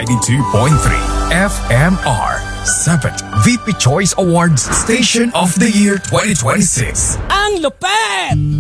92.3 FMR 7th VP Choice Awards Station of the Year 2026. Ang lupet!